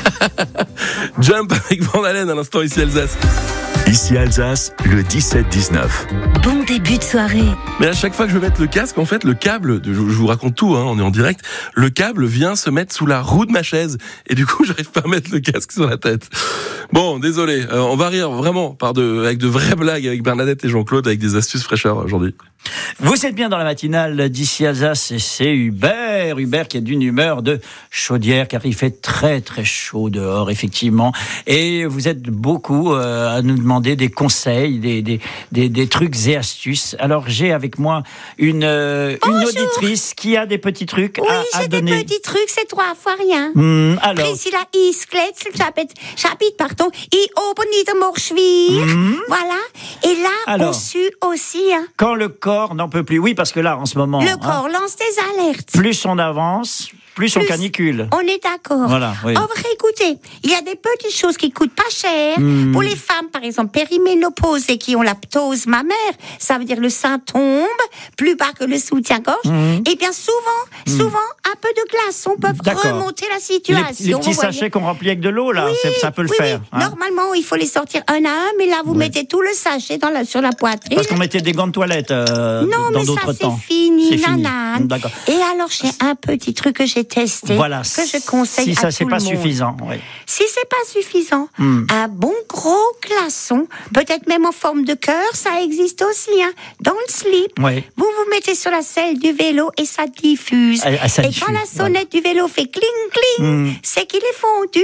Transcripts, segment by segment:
Jump avec Van Halen à l'instant ici Alsace. Ici Alsace, le 17-19. Bon début de soirée. Mais à chaque fois que je vais mettre le casque, en fait, le câble, je vous raconte tout, on est en direct, le câble vient se mettre sous la roue de ma chaise. Et du coup, j'arrive pas à mettre le casque sur la tête. Bon, désolé, on va rire vraiment avec de vraies blagues avec Bernadette et Jean-Claude, avec des astuces fraîcheur aujourd'hui. Vous êtes bien dans la matinale d'ici Alsace et c'est Hubert qui est d'une humeur de chaudière car il fait très très chaud dehors effectivement et vous êtes beaucoup à nous demander des conseils, des trucs et astuces. Alors j'ai avec moi une auditrice qui a des petits trucs à donner. Oui, j'ai des petits trucs, c'est 3 fois rien. Alors. Priscilla Isklet, j'habite, pardon, I Openidemorschwier. Voilà. Et là, Alors, on sue aussi, Quand le corps n'en peut plus, oui, parce que là, en ce moment... Le corps lance des alertes. Plus on avance, plus on canicule. On est d'accord. Voilà, oui. En vrai, écoutez, il y a des petites choses qui coûtent pas cher. Pour les femmes, par exemple, périménopausées qui ont la ptose mammaire, ça veut dire le sein tombe plus bas que le soutien-gorge. Et bien souvent, un peu de glaçons peuvent remonter la situation. Les petits sachets qu'on remplit avec de l'eau, là, ça peut le faire. Oui. Normalement, il faut les sortir un à un, mais là, vous mettez tout le sachet sur la poitrine. Parce qu'on mettait des gants de toilette dans d'autres temps. Non, mais ça, c'est fini, C'est nanane. D'accord. Et alors, j'ai un petit truc que j'ai testé, voilà, que je conseille si à ça tout c'est le pas monde. suffisant, oui. Si c'est pas suffisant, un bon gros glaçon, peut-être même en forme de cœur, ça existe aussi, dans le slip. Oui. Vous mettez sur la selle du vélo et ça diffuse. Ça et diffuse, quand la sonnette du vélo fait cling cling, c'est qu'il est fondu.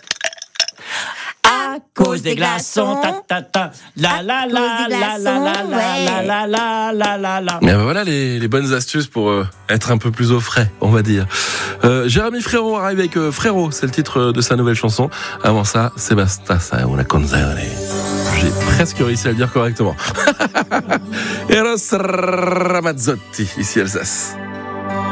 À cause des glaçons, ta ta ta, la la la la la la la la la. Mais voilà les bonnes astuces pour être un peu plus au frais, on va dire. Jérémy Frérot arrive avec Frérot, c'est le titre de sa nouvelle chanson. Avant ça, Sebasta, ça una canzone. J'ai presque réussi à le dire correctement. Eros Ramazzotti, ici Alsace.